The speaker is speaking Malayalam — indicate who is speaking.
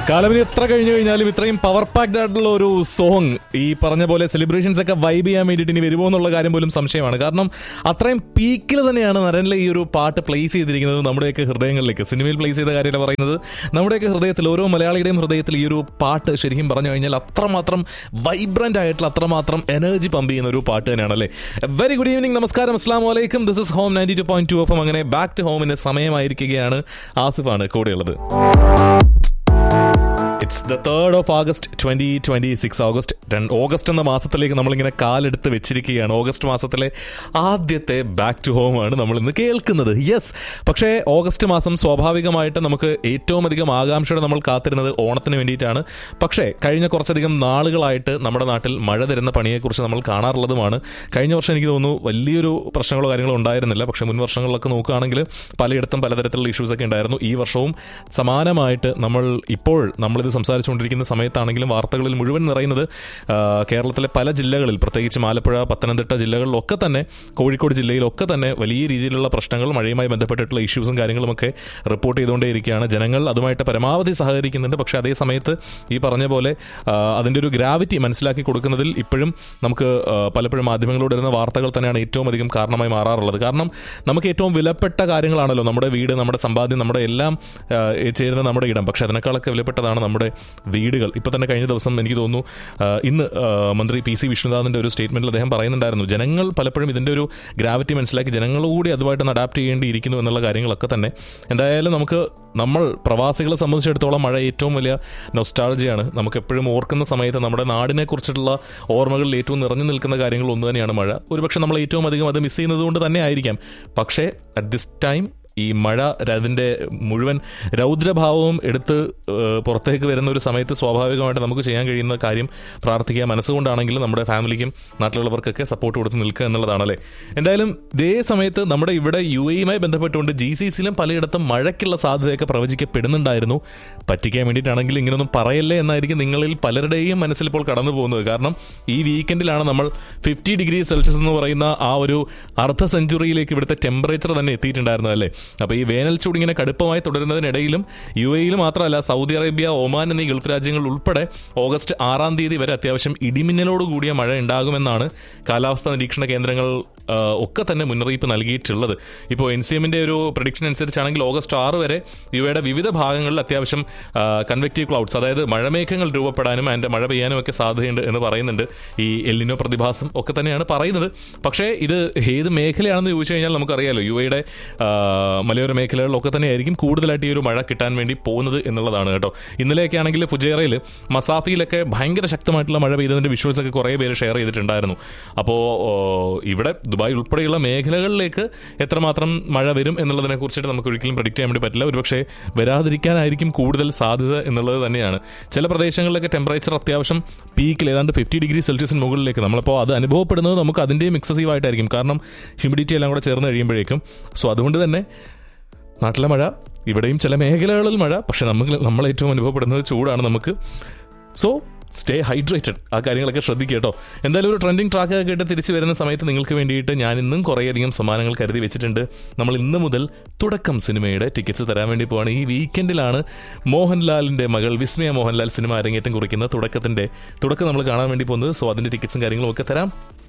Speaker 1: കാലമിന് എത്ര കഴിഞ്ഞു കഴിഞ്ഞാലും ഇത്രയും പവർ പാക്ഡ് ആയിട്ടുള്ള ഒരു സോങ് ഈ പറഞ്ഞ പോലെ സെലിബ്രേഷൻസ് ഒക്കെ വൈബ് ചെയ്യാൻ വേണ്ടിയിട്ട് ഇനി വരുമോ എന്നുള്ള കാര്യം പോലും സംശയമാണ്. കാരണം അത്രയും പീക്കിൽ തന്നെയാണ് നരനിലെ ഈ ഒരു പാട്ട് പ്ലേസ് ചെയ്തിരിക്കുന്നത് നമ്മുടെയൊക്കെ ഹൃദയങ്ങളിലേക്ക്. സിനിമയിൽ പ്ലേസ് ചെയ്ത കാര്യമല്ല പറയുന്നത്, നമ്മുടെയൊക്കെ ഹൃദയത്തിൽ, ഓരോ മലയാളിയുടെയും ഹൃദയത്തിൽ ഈ ഒരു പാട്ട് ശരിക്കും പറഞ്ഞു കഴിഞ്ഞാൽ അത്രമാത്രം വൈബ്രന്റ് ആയിട്ടുള്ള, അത്രമാത്രം എനർജി പമ്പ് ചെയ്യുന്ന ഒരു പാട്ട് തന്നെയാണ് അല്ലേ. വെരി ഗുഡ് ഈവനിങ്, നമസ്കാരം, അസ്സലാമു അലൈക്കും. This is home 92.2 FM. അങ്ങനെ ബാക്ക് ടു ഹോമിന് സമയമായിരിക്കുകയാണ്. ആസിഫാണ് കൂടെയുള്ളത്. It's the 3rd of August 2026. August എന്ന മാസത്തിലേക്ക് നമ്മളിങ്ങനെ കാലെടുത്ത് വെച്ചിരിക്കുകയാണ്. ഓഗസ്റ്റ് മാസത്തിലെ ആദ്യത്തെ ബാക്ക് ടു ഹോം ആണ് നമ്മൾ ഇന്ന് കേൾക്കുന്നത്. യെസ്, പക്ഷേ ഓഗസ്റ്റ് മാസം സ്വാഭാവികമായിട്ട് നമുക്ക് ഏറ്റവും അധികം ആകാംക്ഷയോടെ നമ്മൾ കാത്തിരുന്നത് ഓണത്തിന് വേണ്ടിയിട്ടാണ്. പക്ഷേ കഴിഞ്ഞ കുറച്ചധികം നാളുകളായിട്ട് നമ്മുടെ നാട്ടിൽ മഴ തരുന്ന പണിയെക്കുറിച്ച് നമ്മൾ കാണാറുള്ളതുമാണ്. കഴിഞ്ഞ വർഷം എനിക്ക് തോന്നുന്നു വലിയൊരു പ്രശ്നങ്ങളോ കാര്യങ്ങളോ ഉണ്ടായിരുന്നില്ല. പക്ഷേ മുൻ വർഷങ്ങളിലൊക്കെ നോക്കുകയാണെങ്കിൽ പലയിടത്തും പലതരത്തിലുള്ള ഇഷ്യൂസൊക്കെ ഉണ്ടായിരുന്നു. ഈ വർഷവും സമാനമായിട്ട് നമ്മളിത് സംസാരിച്ചുകൊണ്ടിരിക്കുന്ന സമയത്താണെങ്കിലും വാർത്തകളിൽ മുഴുവൻ നിറയുന്നത് കേരളത്തിലെ പല ജില്ലകളിൽ, പ്രത്യേകിച്ച് ആലപ്പുഴ, പത്തനംതിട്ട ജില്ലകളിലൊക്കെ തന്നെ, കോഴിക്കോട് ജില്ലയിലൊക്കെ തന്നെ വലിയ രീതിയിലുള്ള പ്രശ്നങ്ങൾ, മഴയുമായി ബന്ധപ്പെട്ടിട്ടുള്ള ഇഷ്യൂസും കാര്യങ്ങളുമൊക്കെ റിപ്പോർട്ട് ചെയ്തുകൊണ്ടേയിരിക്കുകയാണ്. ജനങ്ങൾ അതുമായിട്ട് പരമാവധി സഹകരിക്കുന്നുണ്ട്. പക്ഷേ അതേ സമയത്ത് ഈ പറഞ്ഞ പോലെ അതിൻ്റെ ഒരു ഗ്രാവിറ്റി മനസ്സിലാക്കി കൊടുക്കുന്നതിൽ ഇപ്പോഴും നമുക്ക് പലപ്പോഴും മാധ്യമങ്ങളോട് വരുന്ന വാർത്തകൾ തന്നെയാണ് ഏറ്റവും അധികം കാരണമായി മാറാറുള്ളത്. കാരണം നമുക്ക് ഏറ്റവും വിലപ്പെട്ട കാര്യങ്ങളാണല്ലോ നമ്മുടെ വീട്, നമ്മുടെ സമ്പാദ്യം, നമ്മുടെ എല്ലാം ചേരുന്ന നമ്മുടെ ഇടം. പക്ഷേ അതിനേക്കാളൊക്കെ വിലപ്പെട്ടതാണ് നമ്മുടെ വീടുകൾ. ഇപ്പോൾ തന്നെ കഴിഞ്ഞ ദിവസം എനിക്ക് തോന്നുന്നു ഇന്ന് മന്ത്രി PC വിഷ്ണുനാഥിൻ്റെ ഒരു സ്റ്റേറ്റ്മെൻറ്റിൽ അദ്ദേഹം പറയുന്നുണ്ടായിരുന്നു, ജനങ്ങൾ പലപ്പോഴും ഇതിൻ്റെ ഒരു ഗ്രാവിറ്റി മനസ്സിലാക്കി ജനങ്ങളുകൂടി അതുമായിട്ടൊന്ന് അഡാപ്റ്റ് ചെയ്യേണ്ടിയിരിക്കുന്നു എന്നുള്ള കാര്യങ്ങളൊക്കെ തന്നെ. എന്തായാലും നമ്മൾ പ്രവാസികളെ സംബന്ധിച്ചിടത്തോളം മഴ ഏറ്റവും വലിയ നൊസ്റ്റാൾജിയാണ്. നമുക്കെപ്പോഴും ഓർക്കുന്ന സമയത്ത് നമ്മുടെ നാടിനെ കുറിച്ചിട്ടുള്ള ഓർമ്മകളിൽ ഏറ്റവും നിറഞ്ഞു നിൽക്കുന്ന കാര്യങ്ങൾ ഒന്ന് തന്നെയാണ് മഴ. ഒരുപക്ഷെ നമ്മൾ ഏറ്റവും അധികം അത് മിസ് ചെയ്യുന്നത് കൊണ്ട് തന്നെ ആയിരിക്കാം. പക്ഷേ അറ്റ് ദിസ് ടൈം ഈ മഴ അതിൻ്റെ മുഴുവൻ രൗദ്രഭാവവും എടുത്ത് പുറത്തേക്ക് വരുന്ന ഒരു സമയത്ത് സ്വാഭാവികമായിട്ട് നമുക്ക് ചെയ്യാൻ കഴിയുന്ന കാര്യം പ്രാർത്ഥിക്കുക, മനസ്സുകൊണ്ടാണെങ്കിലും നമ്മുടെ ഫാമിലിക്കും നാട്ടിലുള്ളവർക്കൊക്കെ സപ്പോർട്ട് കൊടുത്ത് നിൽക്കുക എന്നുള്ളതാണല്ലേ. എന്തായാലും ഇതേ സമയത്ത് നമ്മുടെ ഇവിടെ UAE ബന്ധപ്പെട്ടുകൊണ്ട് GCCയിലും പലയിടത്തും മഴയ്ക്കുള്ള സാധ്യതയൊക്കെ പ്രവചിക്കപ്പെടുന്നുണ്ടായിരുന്നു. പറ്റിക്കാൻ വേണ്ടിയിട്ടാണെങ്കിൽ ഇങ്ങനെയൊന്നും പറയല്ലേ എന്നായിരിക്കും നിങ്ങളിൽ പലരുടെയും മനസ്സിലിപ്പോൾ കടന്നു പോകുന്നത്. കാരണം ഈ വീക്കെൻഡിലാണ് നമ്മൾ 50 ഡിഗ്രി സെൽഷ്യസ് എന്ന് പറയുന്ന ആ ഒരു അർദ്ധ സെഞ്ചുറിയിലേക്ക് ഇവിടുത്തെ ടെമ്പറേച്ചർ തന്നെ എത്തിയിട്ടുണ്ടായിരുന്നു അല്ലേ. അപ്പോൾ ഈ വേനൽ ചൂട് ഇങ്ങനെ കടുപ്പമായി തുടരുന്നതിനിടയിലും UAE മാത്രമല്ല, സൗദി അറേബ്യ, ഒമാൻ എന്നീ ഗൾഫ് രാജ്യങ്ങൾ ഉൾപ്പെടെ ഓഗസ്റ്റ് 6-ാം തീയതി വരെ അത്യാവശ്യം ഇടിമിന്നലോട് കൂടിയ മഴ ഉണ്ടാകുമെന്നാണ് കാലാവസ്ഥാ നിരീക്ഷണ കേന്ദ്രങ്ങൾ ഒക്കെ തന്നെ മുന്നറിയിപ്പ് നൽകിയിട്ടുള്ളത്. ഇപ്പോൾ NCMന്റെ ഒരു പ്രഡിക്ഷൻ അനുസരിച്ചാണെങ്കിൽ ഓഗസ്റ്റ് 6 വരെ UAEയുടെ വിവിധ ഭാഗങ്ങളിൽ അത്യാവശ്യം കൺവെക്റ്റീവ് ക്ലൗഡ്സ്, അതായത് മഴമേഘങ്ങൾ രൂപപ്പെടാനും അതിൻ്റെ മഴ പെയ്യാനും ഒക്കെ സാധ്യതയുണ്ട് എന്ന് പറയുന്നുണ്ട്. ഈ എൽനിനോ പ്രതിഭാസം ഒക്കെ തന്നെയാണ് പറയുന്നത്. പക്ഷേ ഇത് ഏത് മേഖലയാണെന്ന് ചോദിച്ചു കഴിഞ്ഞാൽ നമുക്കറിയാലോ, UAEയുടെ മലയോര മേഖലകളിലൊക്കെ തന്നെ ആയിരിക്കും കൂടുതലായിട്ട് ഈ ഒരു മഴ കിട്ടാൻ വേണ്ടി പോകുന്നത് എന്നുള്ളതാണ് കേട്ടോ. ഇന്നലെയൊക്കെ ആണെങ്കിൽ ഫുജൈറയിൽ, മസാഫിയിലൊക്കെ ഭയങ്കര ശക്തമായിട്ടുള്ള മഴ പെയ്തതിൻ്റെ വിഷ്വൽസ് ഒക്കെ കുറേ പേര് ഷെയർ ചെയ്തിട്ടുണ്ടായിരുന്നു. അപ്പോൾ ഇവിടെ ദുബായ് ഉൾപ്പെടെയുള്ള മേഖലകളിലേക്ക് എത്രമാത്രം മഴ വരും എന്നുള്ളതിനെ കുറിച്ചിട്ട് നമുക്ക് ഒരിക്കലും പ്രഡിക്റ്റ് ചെയ്യാൻ വേണ്ടി പറ്റില്ല. ഒരുപക്ഷെ വരാതിരിക്കാനായിരിക്കും കൂടുതൽ സാധ്യത എന്നുള്ളത് തന്നെയാണ്. ചില പ്രദേശങ്ങളിലൊക്കെ ടെമ്പറേച്ചർ അത്യാവശ്യം പീക്കിൽ ഏതാണ്ട് 50 ഡിഗ്രി സെൽഷ്യസിന് മുകളിലേക്ക് നമ്മളിപ്പോൾ അത് അനുഭവപ്പെടുന്നത് നമുക്ക് അതിൻ്റെയും എക്സസീവായിട്ടായിരിക്കും. കാരണം ഹ്യൂമിഡിറ്റി എല്ലാം കൂടെ ചേർന്ന് കഴിയുമ്പോഴേക്കും. സോ അതുകൊണ്ട് തന്നെ നാട്ടിലെ മഴ, ഇവിടെയും ചില മേഖലകളിൽ മഴ, പക്ഷെ നമ്മൾ ഏറ്റവും അനുഭവപ്പെടുന്നത് ചൂടാണ് നമുക്ക്. സോ സ്റ്റേ ഹൈഡ്രേറ്റഡ്, ആ കാര്യങ്ങളൊക്കെ ശ്രദ്ധിക്കുക കേട്ടോ. എന്തായാലും ഒരു ട്രെൻഡിങ് ട്രാക്കൊക്കെ കേട്ട് തിരിച്ചു വരുന്ന സമയത്ത് നിങ്ങൾക്ക് വേണ്ടിയിട്ട് ഞാൻ ഇന്നും കുറേയധികം സമ്മാനങ്ങൾ കരുതി വെച്ചിട്ടുണ്ട്. നമ്മൾ ഇന്ന് മുതൽ തുടക്കം സിനിമയുടെ ടിക്കറ്റ്സ് തരാൻ വേണ്ടി പോവാണ്. ഈ വീക്കെൻഡിലാണ് മോഹൻലാലിൻ്റെ മകൾ വിസ്മയ മോഹൻലാൽ സിനിമ അരങ്ങേറ്റം കുറിക്കുന്ന തുടക്കം നമ്മൾ കാണാൻ വേണ്ടി പോകുന്നത്. സോ അതിൻ്റെ ടിക്കറ്റ്സും കാര്യങ്ങളും ഒക്കെ തരാം.